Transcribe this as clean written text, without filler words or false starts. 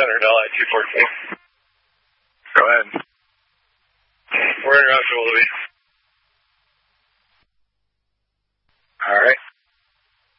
Leonard, LI-214. Go ahead. We're in Russell, Louis. All right.